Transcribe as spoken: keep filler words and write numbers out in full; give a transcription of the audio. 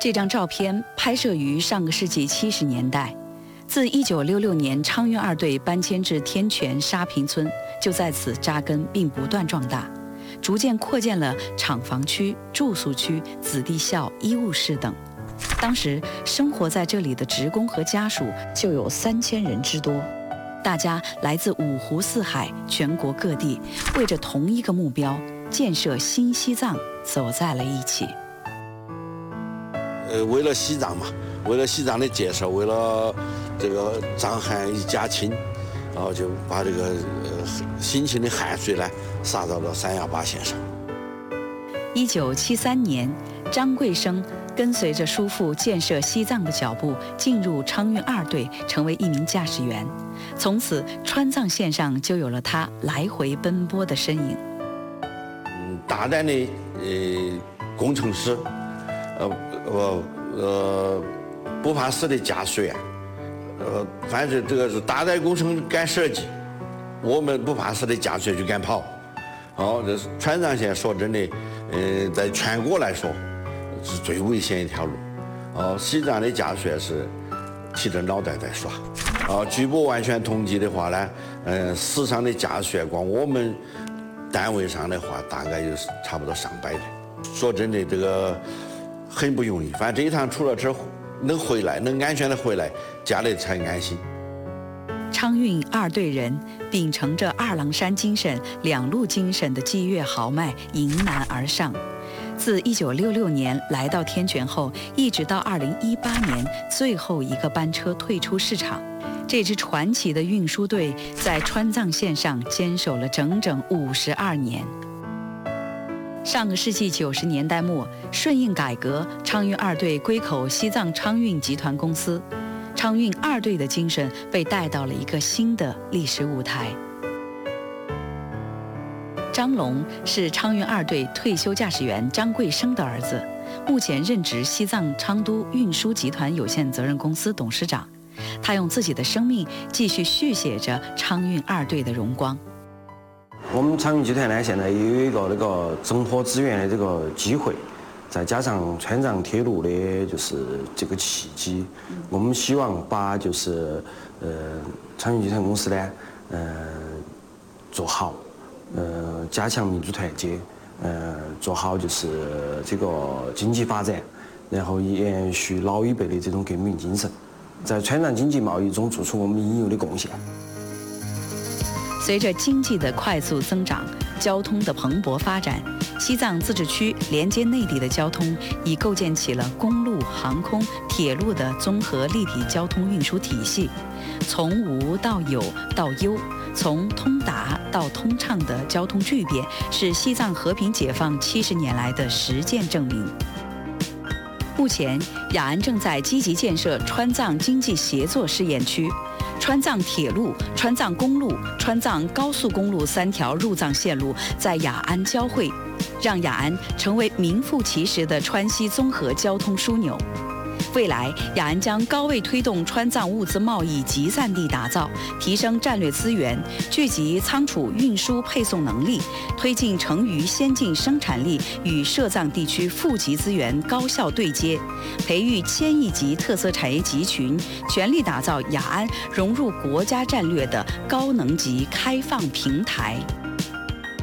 这张照片拍摄于上个世纪七十年代。自一九六六年昌运二队搬迁至天泉沙坪村，就在此扎根并不断壮大，逐渐扩建了厂房区、住宿区、子弟校、医务室等。当时生活在这里的职工和家属就有三千人之多，大家来自五湖四海、全国各地，为着同一个目标——建设新西藏，走在了一起。 呃，为了西藏嘛，为了西藏的建设，为了这个藏汉一家亲，然后就把这个呃辛勤的汗水呢洒到了三亚八线上。 一九七三年，张贵生跟随着叔父建设西藏的脚步，进入昌运二队，成为一名驾驶员。从此，川藏线上就有了他来回奔波的身影。 嗯，大胆的呃工程师，呃呃呃不怕死的驾驶员，呃，反正这个是大胆工程敢设计，我们不怕死的驾驶员就敢跑。哦，这是川藏线，说真的，呃，在全国来说是最危险一条路。哦，西藏的驾驶员是提着脑袋在耍。啊，据不完全统计的话呢，嗯，死伤的驾驶员光我们单位上的话，大概有差不多上百人。说真的，这个很不容易。反正这一趟出了车能回来，能安全的回来，家里才安心。 昌运二队人秉承着二郎山精神、两路精神的激越豪迈，迎难而上。自一九六六年来到天泉后，一直到二零一八年最后一个班车退出市场，这支传奇的运输队在川藏线上坚守了整整五十二年。上个世纪九十年代末，顺应改革，昌运二队归口西藏昌运集团公司。昌运二队的精神被带到了一个新的历史舞台。张龙是昌运二队退休驾驶员张贵生的儿子，目前任职西藏昌都运输集团有限责任公司董事长。他用自己的生命继续续写着昌运二队的荣光。 我们昌运集团呢，现在也有一个那个整合资源的这个机会。再加上川藏铁路的，就是这个契机，我们希望把就是呃昌运集团公司呢，呃做好，呃加强民族团结，呃做好就是这个经济发展，然后延续老一辈的这种革命精神，在川藏经济贸易中做出我们应有的贡献。 随着经济的快速增长，交通的蓬勃发展，西藏自治区连接内地的交通已构建起了公路、航空、铁路的综合立体交通运输体系。从无到有到优，从通达到通畅的交通巨变，是西藏和平解放七十年来的实践证明。目前，雅安正在积极建设川藏经济协作试验区。川藏铁路、川藏公路、川藏高速公路三条入藏线路在雅安交汇，让雅安成为名副其实的川西综合交通枢纽。未来，雅安将高位推动川藏物资贸易集散地打造，提升战略资源，聚集仓储运输配送能力，推进成渝先进生产力与涉藏地区富集资源高效对接，培育千亿级特色产业集群，全力打造雅安融入国家战略的高能级开放平台。